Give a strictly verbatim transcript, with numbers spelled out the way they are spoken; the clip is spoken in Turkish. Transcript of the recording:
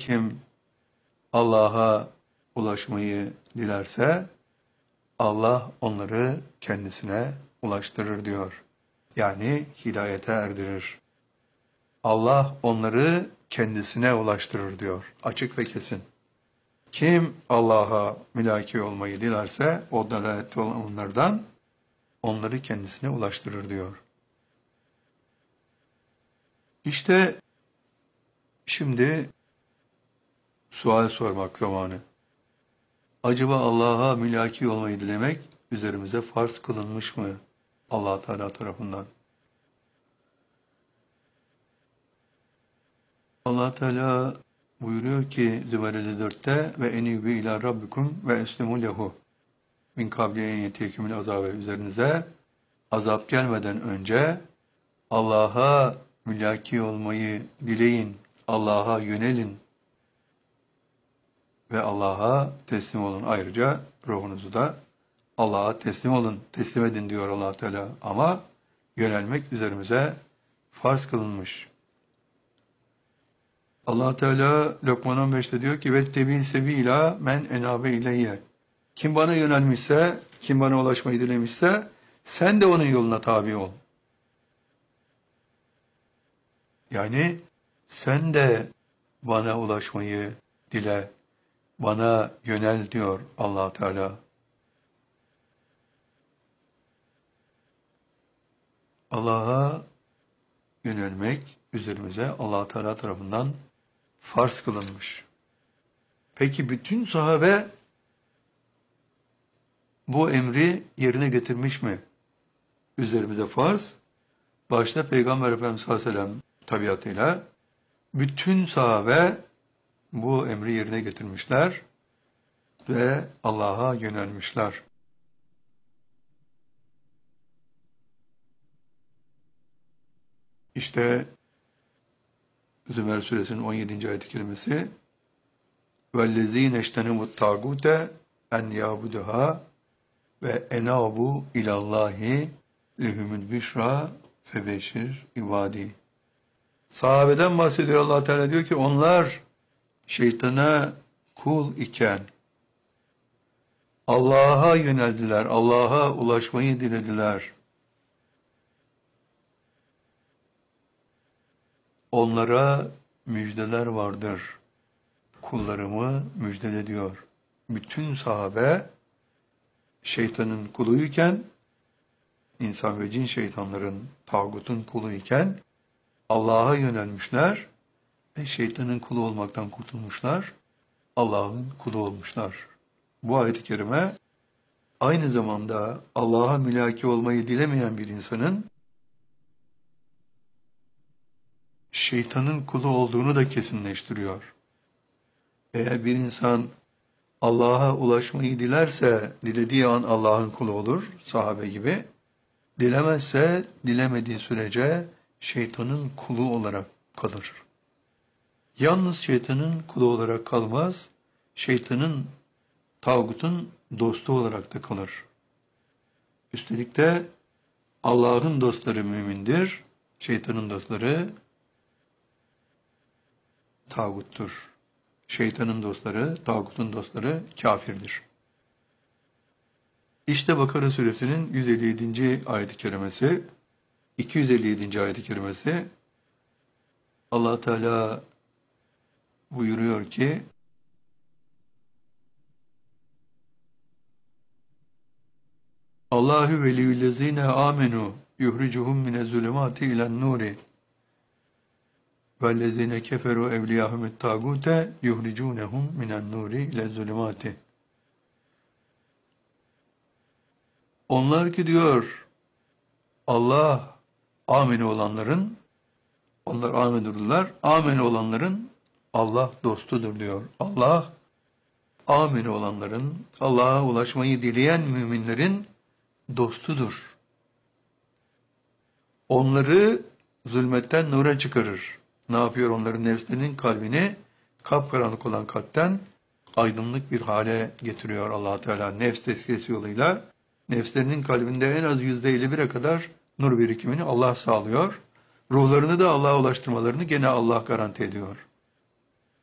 Kim Allah'a ulaşmayı dilerse Allah onları kendisine ulaştırır diyor. Yani hidayete erdirir. Allah onları kendisine ulaştırır diyor. Açık ve kesin. Kim Allah'a mülaki olmayı dilerse o dalalette olanlardan onları kendisine ulaştırır diyor. İşte şimdi sual sormak zamanı. Acaba Allah'a mülaki olmayı dilemek üzerimize farz kılınmış mı Allah Teala tarafından? Allah Teala buyuruyor ki Zümer elli dörtte ve enîbû ilâ rabbikum ve eslemû lehu min kabli en yetiyekümül azâbe üzerinize azap gelmeden önce Allah'a mülaki olmayı dileyin, Allah'a yönelin ve Allah'a teslim olun. Ayrıca ruhunuzu da Allah'a teslim olun, teslim edin diyor Allah Teala. Ama yönelmek üzerimize farz kılınmış. Allah Teala Lokman on beşte diyor ki vettebil sebila men enabe ileyye. Kim bana yönelmişse, kim bana ulaşmayı dilemişse sen de onun yoluna tabi ol. Yani sen de bana ulaşmayı dile, bana yönel diyor Allah Teala. Allah'a yönelmek üzerimize Allah Teala tarafından farz kılınmış. Peki bütün sahabe bu emri yerine getirmiş mi? Üzerimize farz. Başta Peygamber Efendimiz sallallahu aleyhi ve sellem tabiatıyla bütün sahabe bu emri yerine getirmişler ve Allah'a yönelmişler. İşte Zümer suresinin on yedinci ayet-i kerimesi وَالَّذ۪ينَ اَجْتَنِمُوا التَّاغُوتَ اَنْ يَعْبُدُهَا وَاَنَابُوا اِلَى اللّٰهِ لِهُمُ الْبِشْرَى فَبَشِّرْ اِبَادِي. Sahabeden bahsediyor Allah Teala, diyor ki onlar şeytana kul iken Allah'a yöneldiler, Allah'a ulaşmayı dilediler. Onlara müjdeler vardır. Kullarımı müjdele diyor. Bütün sahabe şeytanın kuluyken, insan ve cin şeytanların, tağutun kuluyken Allah'a yönelmişler ve şeytanın kulu olmaktan kurtulmuşlar, Allah'ın kulu olmuşlar. Bu ayet-i kerime aynı zamanda Allah'a mülaki olmayı dilemeyen bir insanın şeytanın kulu olduğunu da kesinleştiriyor. Eğer bir insan Allah'a ulaşmayı dilerse, dilediği an Allah'ın kulu olur, sahabe gibi. Dilemezse, dilemediği sürece şeytanın kulu olarak kalır. Yalnız şeytanın kulu olarak kalmaz, şeytanın, tağutun dostu olarak da kalır. Üstelik de Allah'ın dostları mümindir, şeytanın dostları tağuttur. Şeytanın dostları, tağutun dostları kafirdir. İşte Bakara suresinin yüz elli yedinci ayet-i kerimesi, iki yüz elli yedinci ayet-i kerimesi Allah Teala buyuruyor ki Allahu veliyyüllezine amenu yuhricuhum minez-zulümati ilen-nuri vellezine keferu evliyahumut tağute yuhricunhum minen-nuri ile-zulümati. Onlar ki diyor Allah ameni olanların, onlar amenurlar, ameni olanların Allah dostudur diyor. Allah ameni olanların, Allah'a ulaşmayı dileyen müminlerin dostudur. Onları zulmetten nura çıkarır. Ne yapıyor? Onların nefslerinin kalbini kapkaranlık olan kalpten aydınlık bir hale getiriyor Allah Teala nefs tezkiyesi yoluyla. Nefslerinin kalbinde en az yüzde elli bire kadar nur birikimini Allah sağlıyor. Ruhlarını da Allah'a ulaştırmalarını gene Allah garanti ediyor.